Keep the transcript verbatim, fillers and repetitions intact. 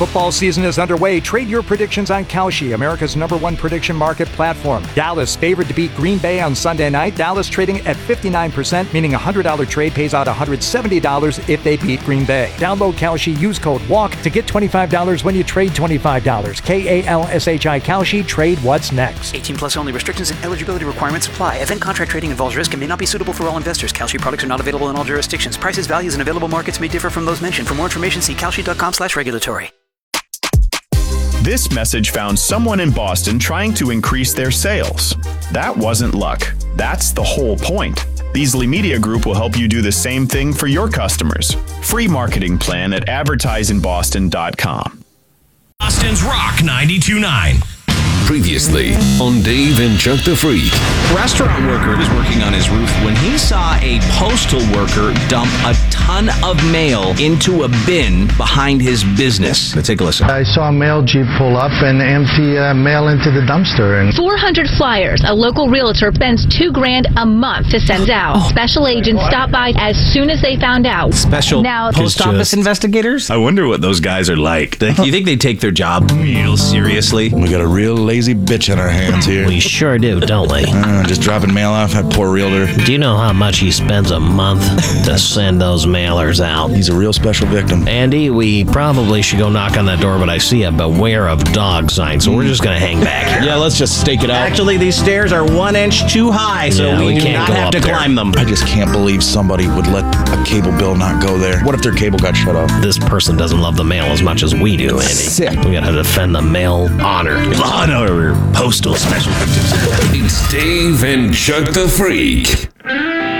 Football season is underway. Trade your predictions on Kalshi, America's number one prediction market platform. Dallas favored to beat Green Bay on Sunday night. Dallas trading at fifty-nine percent, meaning a one hundred dollars trade pays out one hundred seventy dollars if they beat Green Bay. Download Kalshi, use code WALK to get twenty-five dollars when you trade twenty-five dollars. K A L S H I Kalshi, trade what's next. eighteen plus only. Restrictions and eligibility requirements apply. Event contract trading involves risk and may not be suitable for all investors. Kalshi products are not available in all jurisdictions. Prices, values, and available markets may differ from those mentioned. For more information, see kalshi.com slash regulatory. This message found someone in Boston trying to increase their sales. That wasn't luck. That's the whole point. Beasley Media Group will help you do the same thing for your customers. Free marketing plan at advertise in boston dot com. Boston's Rock ninety-two point nine. Previously on Dave and Chuck the Freak. Restaurant worker was working on his roof when he saw a postal worker dump a ton of mail into a bin behind his business. Let's take a listen. I saw a mail jeep pull up and empty uh, mail into the dumpster. And four hundred flyers. A local realtor spends two grand a month to send out. Oh. Special agents stopped by as soon as they found out. Special now, post office investigators? I wonder what those guys are like. You think they take their job real seriously? We got a real lazy bitch on our hands here. We sure do, don't we? Uh, just dropping mail off, that poor realtor. Do you know how much he spends a month to send those mailers out? He's a real special victim. Andy, we probably should go knock on that door, but I see a beware of dog sign, so we're just going to hang back here. Yeah, let's just stake it out. Actually, these stairs are one inch too high, so yeah, we, we do can't not go have up to there. climb them. I just can't believe somebody would let a cable bill not go there. What if their cable got shut off? This person doesn't love the mail as much as we do, Andy. Sick. We got to defend the mail honor. Law and Order, postal special victims. It's Dave and Chuck the Freak.